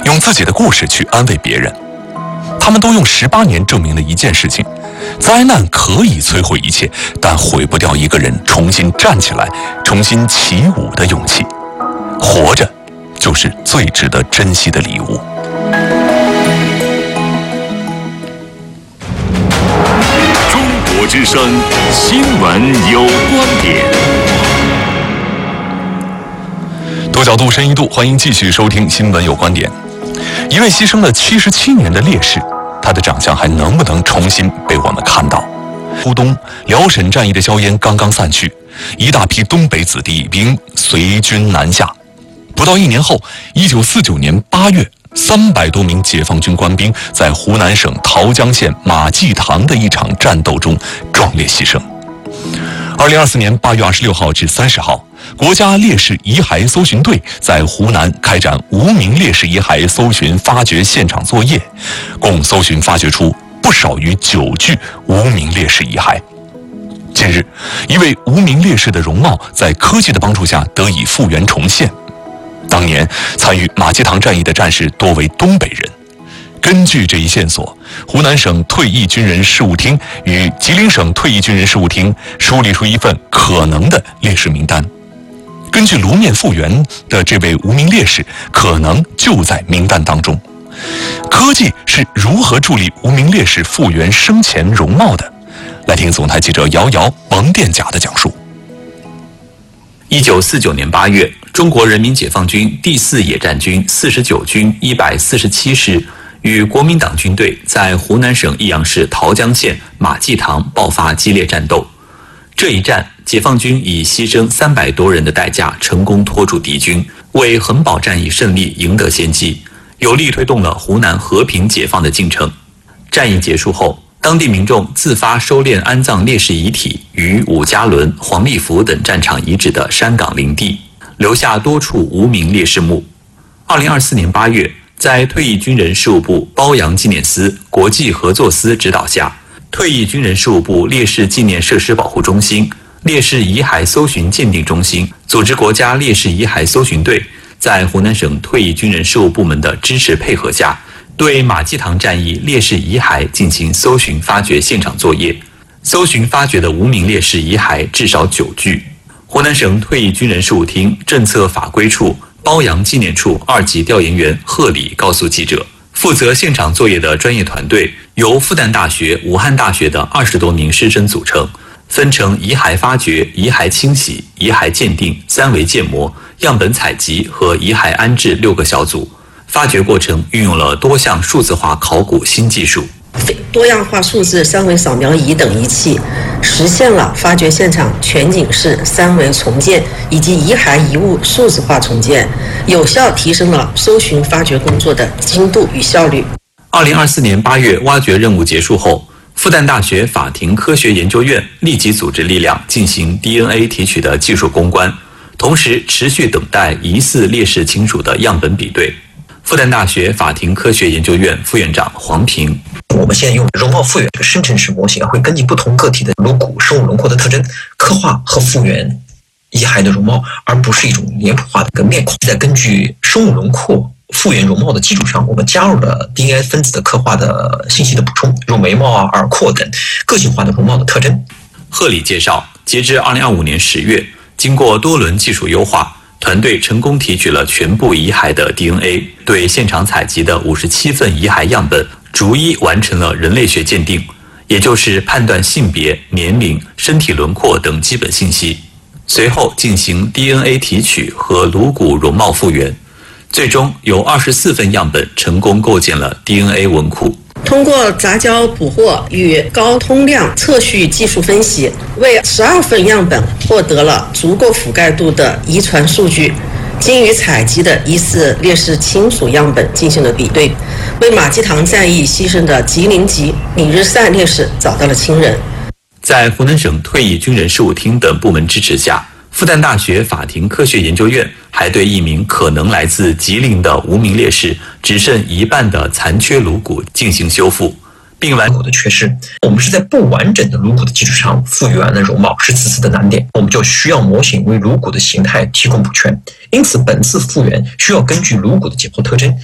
用自己的故事去安慰别人。他们都用18年证明了一件事情：灾难可以摧毁一切，但毁不掉一个人重新站起来、重新起舞的勇气。活着就是最值得珍惜的礼物。 中国之声新闻有观点。 多角度深一度，欢迎继续收听新闻有观点。一位牺牲了77年的烈士，他的长相还能不能重新被我们看到？初冬辽沈战役的硝烟刚刚散去，一大批东北子弟兵随军南下。不到1年后，1949年8月，300多名解放军官兵在湖南省桃江县马济塘的一场战斗中壮烈牺牲。2024年8月26号至30号，国家烈士遗骸搜寻队在湖南开展无名烈士遗骸搜寻发掘现场作业，共搜寻发掘出不少于9具无名烈士遗骸。近日，一位无名烈士的容貌在科技的帮助下得以复原重现。当年参与马济塘战役的战士多为东北人。根据这一线索，湖南省退役军人事务厅与吉林省退役军人事务厅梳理出一份可能的烈士名单。根据颅面复原的这位无名烈士，可能就在名单当中。科技是如何助力无名烈士复原生前容貌的？来听总台记者姚瑶、蒙殿甲的讲述。 1949年8月，中国人民解放军第4野战军49军147师与国民党军队在湖南省益阳市桃江县马济塘爆发激烈战斗。这一战，解放军以牺牲300多人的代价成功拖住敌军，为衡宝战役胜利赢得先机，有力推动了湖南和平解放的进程。战役结束后，当地民众自发收敛安葬烈士遗体于伍家仑、黄立福等战场遗址的山岗林地，留下多处无名烈士墓。2024年8月，在退役军人事务部褒扬纪念司国际合作司指导下，退役军人事务部烈士纪念设施保护中心、烈士遗骸搜寻鉴定中心组织国家烈士遗骸搜寻队，在湖南省退役军人事务部门的支持配合下，对马济塘战役烈士遗骸进行搜寻发掘现场作业。搜寻发掘的无名烈士遗骸至少9具。湖南省退役军人事务厅政策法规处褒扬纪念处2级调研员贺礼告诉记者，负责现场作业的专业团队由复旦大学、武汉大学的20多名师生组成，分成遗骸发掘、遗骸清洗、遗骸鉴定、3维建模、样本采集和遗骸安置6个小组。发掘过程运用了多项数字化考古新技术， 多样化数字3维扫描仪等仪器，实现了发掘现场全景式3维重建以及遗骸遗物数字化重建，有效提升了搜寻发掘工作的精度与效率。 2024年8月挖掘任务结束后，复旦大学法庭科学研究院立即组织力量进行 DNA 提取的技术攻关，同时持续等待疑似烈士亲属的样本比对。复旦大学法庭科学研究院副院长黄平， 我们现在用容貌复原这个生成式模型会根据不同个体的颅骨生物轮廓的特征，刻画和复原遗骸的容貌，而不是一种脸谱化的面孔。在根据生物轮廓复原容貌的基础上，我们加入了 DNA 分子的刻画的信息的补充，如眉毛、耳廓等个性化的容貌的特征。 贺礼介绍，截至2025年10月，经过多轮技术优化，团队成功提取了全部遗骸的 DNA， 对现场采集的57份遗骸样本逐一完成了人类学鉴定，也就是判断性别、年龄、身体轮廓等基本信息。随后进行 DNA 提取和颅骨容貌复原，最终有24份样本成功构建了 DNA 文库。 通过杂交捕获与高通量测序技术分析，为12份样本获得了足够覆盖度的遗传数据，经与采集的疑似烈士亲属样本进行了比对，为马济塘战役牺牲的吉林籍李日善烈士找到了亲人。 在湖南省退役军人事务厅等部门支持下，复旦大学法庭科学研究院还对一名可能来自吉林的无名烈士只剩一半的残缺颅骨进行修复，并完颅骨的缺失。我们是在不完整的颅骨的基础上复原了容貌，是此次的难点。我们就需要模型为颅骨的形态提供补全，因此本次复原需要根据颅骨的解剖特征